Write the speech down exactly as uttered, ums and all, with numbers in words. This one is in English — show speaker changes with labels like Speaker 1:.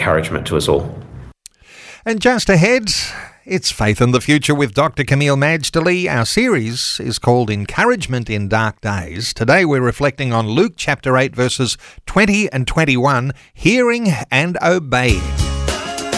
Speaker 1: encouragement to us all.
Speaker 2: And just ahead, it's Faith in the Future with Doctor Camille Majdali. Our series is called Encouragement in Dark Days. Today we're reflecting on Luke chapter eight verses twenty and twenty-one, hearing and obeying.